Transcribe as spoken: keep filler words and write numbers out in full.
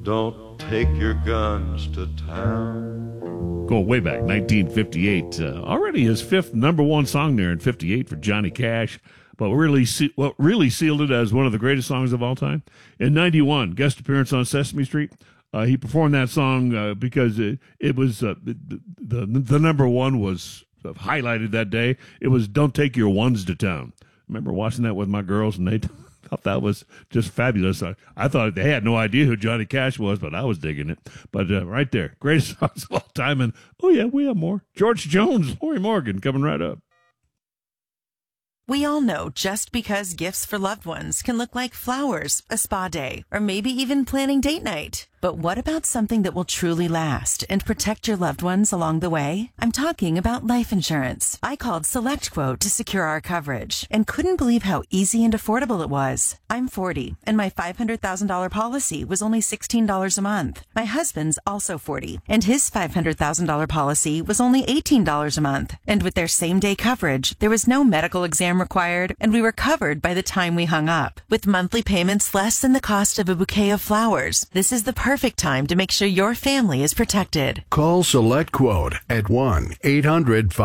don't take your guns to town. Going way back, nineteen fifty-eight. Uh, already his fifth number one song there in fifty-eight for Johnny Cash. But really, what really sealed it as one of the greatest songs of all time? In ninety-one, guest appearance on Sesame Street. Uh, he performed that song uh, because it, it was uh, the, the the number one was highlighted that day. It was "Don't Take Your Ones to Town." I remember watching that with my girls, and they thought that was just fabulous. I, I thought they had no idea who Johnny Cash was, but I was digging it. But uh, right there, greatest songs of all time. And oh yeah, we have more. George Jones, Lori Morgan, coming right up. We all know just because gifts for loved ones can look like flowers, a spa day, or maybe even planning date night. But what about something that will truly last and protect your loved ones along the way? I'm talking about life insurance. I called SelectQuote to secure our coverage and couldn't believe how easy and affordable it was. I'm forty, and my five hundred thousand dollars policy was only sixteen dollars a month. My husband's also forty, and his five hundred thousand dollars policy was only eighteen dollars a month. And with their same-day coverage, there was no medical exam required, and we were covered by the time we hung up. With monthly payments less than the cost of a bouquet of flowers, this is the perfect time to make sure your family is protected. Call SelectQuote at one eight hundred